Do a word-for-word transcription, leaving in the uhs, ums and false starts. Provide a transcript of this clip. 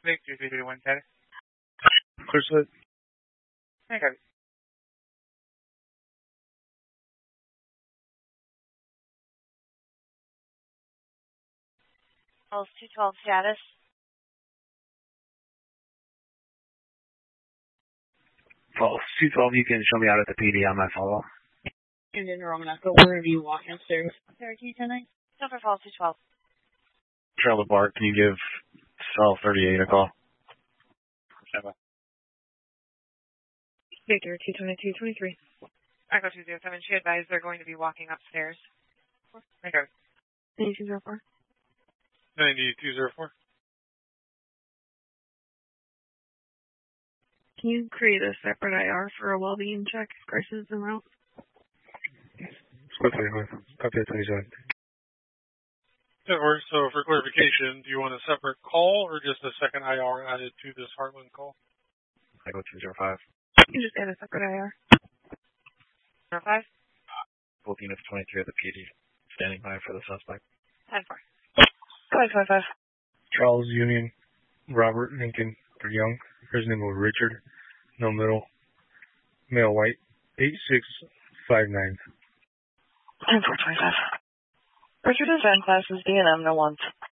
Six two three three one ten. Clear. Okay. Pulse two twelve status. Pulse two twelve, you can show me out at the P D on my follow. And then Roman Echo, where are you walking upstairs? Cherokee ten nine. Silver Falls two twelve. Trailer Park, can you give cell thirty-eight a call? Seven. Victor two twenty-two twenty-three. Echo two zero seven. She advised they're going to be walking upstairs. Okay. ninety-two zero four. ninety-two zero four. Can you create a separate I R for a well-being check, crisis en route? Quickly, copy that twenty-seven. That works. So for clarification, do you want a separate call or just a second I R added to this Heartland call? I go two zero five. You just add a separate I R. Zero five. Both units twenty-three at the P D. Standing by for the suspect. Ten four. Five five five. Charles Union, Robert Lincoln, for Young. His name was Richard. No middle. Male white. Eight six five nine. Ten four twenty five. Richard is van classes D and M no ones.